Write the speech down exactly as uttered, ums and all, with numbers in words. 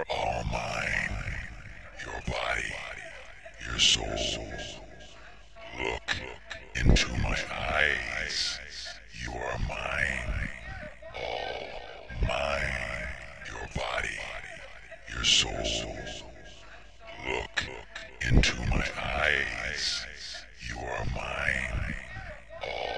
all mine. Your body, your soul. Look into my eyes. You are mine. All mine. Your body, your soul. Look into my eyes. You are mine. All